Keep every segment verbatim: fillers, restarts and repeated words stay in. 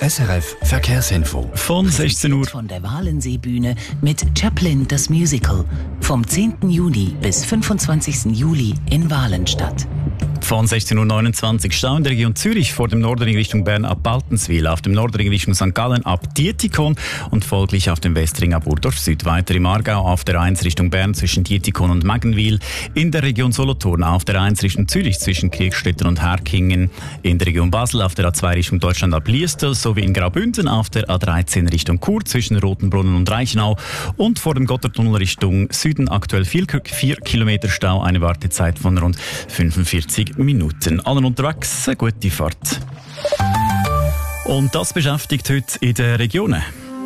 S R F Verkehrsinfo. Von sechzehn Uhr. Von der Walenseebühne mit Chaplin das Musical. Vom zehnten Juni bis fünfundzwanzigsten Juli in Walenstadt. Von sechzehn Uhr neunundzwanzig Stau in der Region Zürich vor dem Nordring Richtung Bern ab Baltenswil, auf dem Nordring Richtung Sankt Gallen ab Dietikon und folglich auf dem Westring ab Urdorf Süd. Weiter im Aargau auf der eins Richtung Bern zwischen Dietikon und Maggenwil, in der Region Solothurn auf der eins Richtung Zürich zwischen Kirchstetten und Herkingen, in der Region Basel auf der A zwei Richtung Deutschland ab Liestal sowie in Graubünden auf der A dreizehn Richtung Chur zwischen Rotenbrunnen und Reichenau und vor dem Gotthardtunnel Richtung Süden aktuell vier Kilometer Stau, eine Wartezeit von rund fünfundvierzig Minuten. Allen unterwegs, eine gute Fahrt. Und das beschäftigt heute in den Regionen.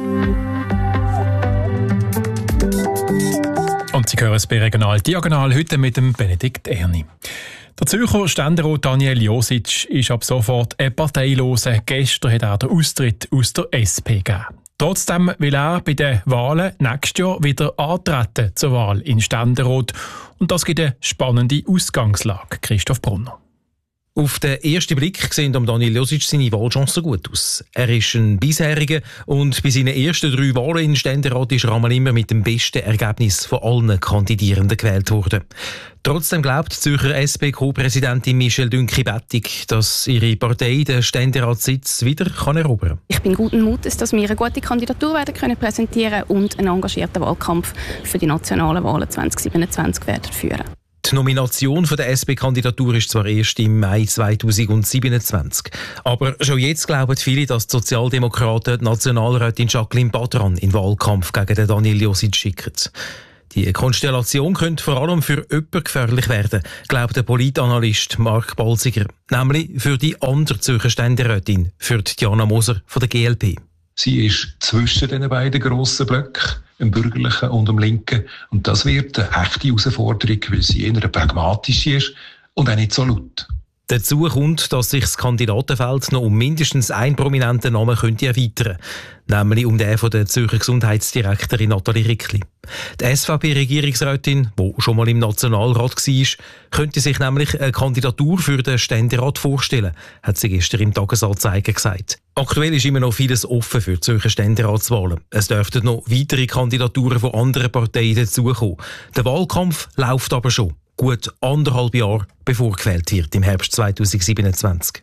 Und Sie hören es bei Regional Diagonal heute mit dem Benedikt Erni. Der Zürcher Ständerat Daniel Josic ist ab sofort ein Parteiloser. Gestern hat er den Austritt aus der S P gegeben. Trotzdem will er bei den Wahlen nächstes Jahr wieder antreten zur Wahl in Ständerat. Und das gibt eine spannende Ausgangslage. Christoph Brunner. Auf den ersten Blick sehen Daniel Josic seine Wahlchancen gut aus. Er ist ein Bisheriger und bei seinen ersten drei Wahlen in Ständerat ist er einmal immer mit dem besten Ergebnis von allen Kandidierenden gewählt worden. Trotzdem glaubt die Zürcher S P-Co-Präsidentin Michelle Dünki-Bettig, dass ihre Partei den Ständeratssitz wieder kann erobern kann. Ich bin guten Mutes, dass wir eine gute Kandidatur werden können präsentieren und einen engagierten Wahlkampf für die nationalen Wahlen zwanzig siebenundzwanzig werden führen. Die Nomination der S P-Kandidatur ist zwar erst im Mai zweitausendsiebenundzwanzig, aber schon jetzt glauben viele, dass die Sozialdemokraten die Nationalrätin Jacqueline Badran in den Wahlkampf gegen den Daniel Josic schicken. Die Konstellation könnte vor allem für jemanden gefährlich werden, glaubt der Politanalyst Mark Balziger, nämlich für die andere Zürcher Ständerätin, für Diana Moser von der G L P. Sie ist zwischen den beiden grossen Blöcken, dem bürgerlichen und dem linken. Und das wird eine echte Herausforderung, weil sie eher pragmatisch ist und auch nicht so laut. Dazu kommt, dass sich das Kandidatenfeld noch um mindestens einen prominenten Namen könnte erweitern, nämlich um den von der Zürcher Gesundheitsdirektorin Nathalie Rickli. Die S V P-Regierungsrätin, die schon mal im Nationalrat war, könnte sich nämlich eine Kandidatur für den Ständerat vorstellen, hat sie gestern im Tagesanzeiger gesagt. Aktuell ist immer noch vieles offen für die Zürcher Ständeratswahlen. Es dürften noch weitere Kandidaturen von anderen Parteien dazukommen. Der Wahlkampf läuft aber schon. Gut anderthalb Jahre bevor gewählt wird, im Herbst zweitausendsiebenundzwanzig.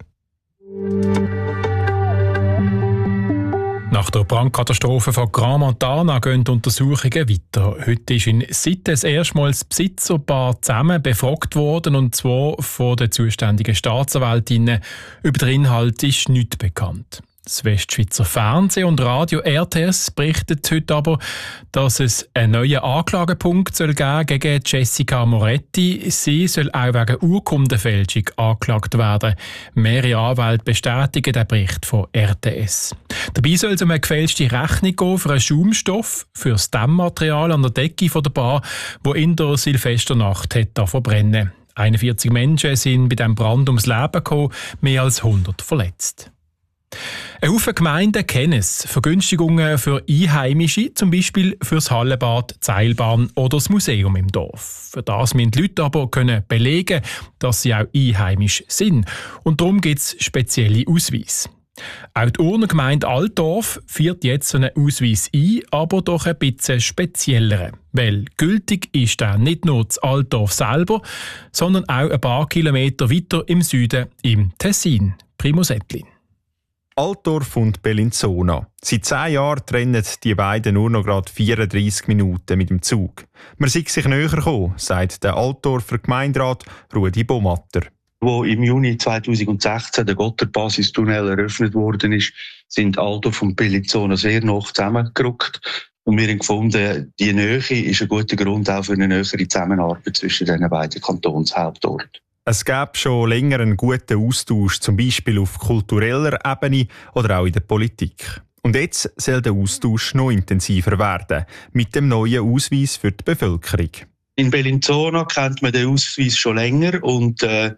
Nach der Brandkatastrophe von Grand Montana gehen die Untersuchungen weiter. Heute ist in Sites erstmals das Besitzerpaar zusammen befragt worden, und zwar von der zuständigen Staatsanwältin. Über den Inhalt ist nichts bekannt. Das Westschweizer Fernsehen und Radio R T S berichtet heute aber, dass es einen neuen Anklagepunkt soll geben gegen Jessica Moretti. Sie soll auch wegen Urkundenfälschung angeklagt werden. Mehrere Anwälte bestätigen den Bericht von R T S. Dabei soll es um eine gefälschte Rechnung gehen für einen Schaumstoff, für das Dämmmaterial an der Decke der Bar, wo in der Silvesternacht hat verbrennen. einundvierzig Menschen sind bei diesem Brand ums Leben gekommen, mehr als hundert verletzt. Ein Haufen Gemeinden kennen es. Vergünstigungen für Einheimische, zum Beispiel für das Hallenbad, die Seilbahn oder das Museum im Dorf. Für das müssen die Leute aber können belegen, dass sie auch einheimisch sind. Und darum gibt es spezielle Ausweise. Auch die Urnengemeinde Altdorf führt jetzt so einen Ausweis ein, aber doch ein bisschen spezielleren. Weil gültig ist er nicht nur das Altdorf selber, sondern auch ein paar Kilometer weiter im Süden, im Tessin. Primus Ettlin. Altdorf und Bellinzona. Seit zehn Jahren trennen die beiden nur noch gerade vierunddreissig Minuten mit dem Zug. Man sei sich näher gekommen, sagt der Altdorfer Gemeinderat Rudi Bomatter. Wo im Juni zweitausendsechzehn der Gotthard-Basistunnel eröffnet worden ist, sind Altdorf und Bellinzona sehr nah zusammengerückt. Und wir haben gefunden, die Nähe ist ein guter Grund auch für eine nähere Zusammenarbeit zwischen den beiden Kantonshauptorten. Es gäbe schon länger einen guten Austausch, zum Beispiel auf kultureller Ebene oder auch in der Politik. Und jetzt soll der Austausch noch intensiver werden, mit dem neuen Ausweis für die Bevölkerung. In Bellinzona kennt man den Ausweis schon länger und äh,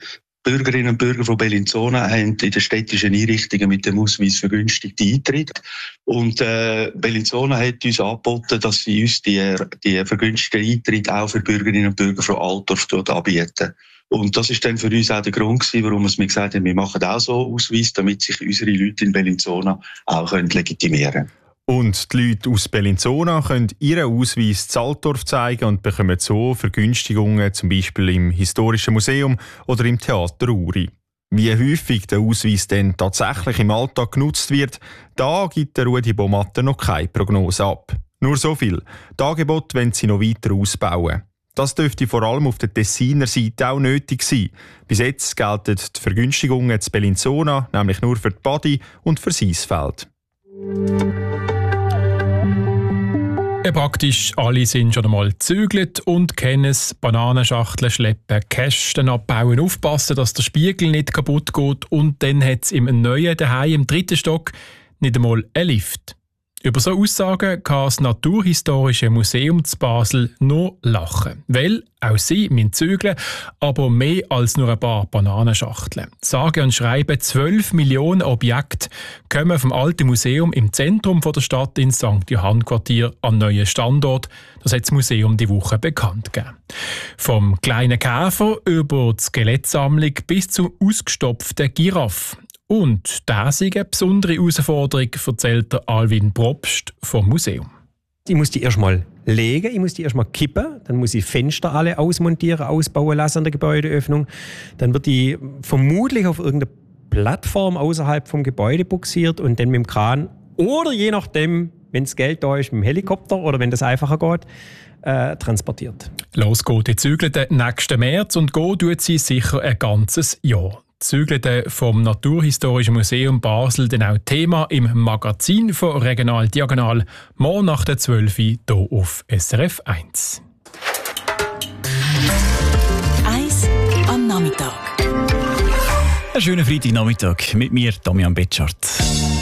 Bürgerinnen und Bürger von Bellinzona haben in den städtischen Einrichtungen mit dem Ausweis vergünstigten Eintritt. Und äh, Bellinzona hat uns angeboten, dass sie uns die, die vergünstigten Eintritt auch für Bürgerinnen und Bürger von Altdorf anbieten. Und das ist dann für uns auch der Grund gewesen, warum wir gesagt haben, wir machen auch so Ausweis, damit sich unsere Leute in Bellinzona auch legitimieren können. Und die Leute aus Bellinzona können ihren Ausweis zu Altdorf zeigen und bekommen so Vergünstigungen, zum Beispiel im Historischen Museum oder im Theater Uri. Wie häufig der Ausweis denn tatsächlich im Alltag genutzt wird, da gibt der Rudi Bomatter noch keine Prognose ab. Nur so viel. Die Angebote wollen sie noch weiter ausbauen. Das dürfte vor allem auf der Tessiner Seite auch nötig sein. Bis jetzt gelten die Vergünstigungen zu Bellinzona nämlich nur für die Badi und für Seisfeld. Ja, praktisch alle sind schon einmal gezügelt und kennen es. Bananenschachteln schleppen, Kästen abbauen, aufpassen, dass der Spiegel nicht kaputt geht. Und dann hat es im neuen daheim im dritten Stock nicht einmal einen Lift. Über so Aussagen kann das Naturhistorische Museum zu Basel nur lachen. Weil auch sie müssen zügeln, aber mehr als nur ein paar Bananenschachteln. Sage und schreibe zwölf Millionen Objekte kommen vom alten Museum im Zentrum der Stadt in Sankt Johann Quartier an neuen Standort. Das hat das Museum die Woche bekannt gegeben. Vom kleinen Käfer über die Skelettsammlung bis zur ausgestopften Giraffe. Und das ist eine besondere Herausforderung, erzählt der Alwin Probst vom Museum. Ich muss die erstmal legen, ich muss die erstmal kippen, dann muss ich Fenster alle ausmontieren, ausbauen lassen an der Gebäudeöffnung. Dann wird die vermutlich auf irgendeine Plattform außerhalb vom Gebäude buxiert und dann mit dem Kran oder je nachdem, wenn das Geld da ist, mit dem Helikopter oder wenn das einfacher geht, äh, transportiert. Los geht die Zügelte nächsten März und go tut sie sicher ein ganzes Jahr. Zügelte vom Naturhistorischen Museum Basel dann auch Thema im Magazin von Regional Diagonal, morgen nach der zwölf Uhr hier auf S R F eins. Eis am Nachmittag. Einen schönen Freitagnachmittag mit mir, Damian Betschart.